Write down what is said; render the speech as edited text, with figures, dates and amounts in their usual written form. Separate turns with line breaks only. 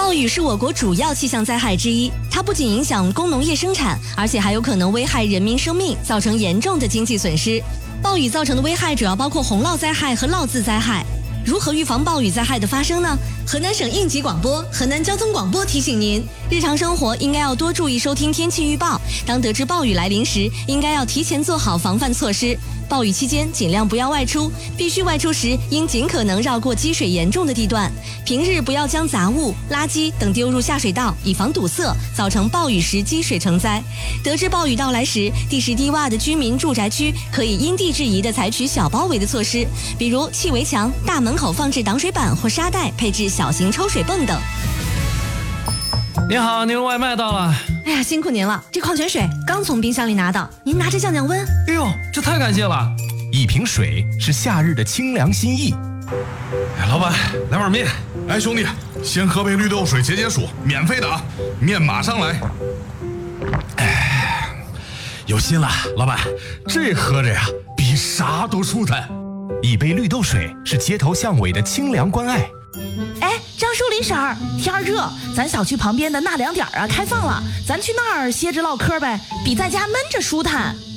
暴雨是我国主要气象灾害之一，它不仅影响工农业生产，而且还有可能危害人民生命，造成严重的经济损失。暴雨造成的危害主要包括洪涝灾害和涝渍灾害。如何预防暴雨灾害的发生呢？河南省应急广播、河南交通广播提醒您，日常生活应该要多注意收听天气预报。当得知暴雨来临时，应该要提前做好防范措施。暴雨期间尽量不要外出，必须外出时应尽可能绕过积水严重的地段。平日不要将杂物、垃圾等丢入下水道，以防堵塞，造成暴雨时积水成灾。得知暴雨到来时，地势低洼的居民住宅区可以因地制宜地采取小包围的措施，比如砌围墙、大门口放置挡水板或沙袋，配置小型抽水泵等。
您好，您的外卖到了。
哎呀，辛苦您了，这矿泉水刚从冰箱里拿到，您拿着降降温。
哎呦，这太感谢了！
一瓶水是夏日的清凉心意。
哎，老板，来碗面。哎，兄弟，先喝杯绿豆水解解暑，免费的啊，面马上来。哎，有心了，老板，这喝着呀，比啥都舒坦。
一杯绿豆水是街头巷尾的清凉关爱。
哎，张树林婶儿，天儿热，咱小区旁边的纳凉点啊开放了，咱去那儿歇着唠嗑呗，比在家闷着舒坦。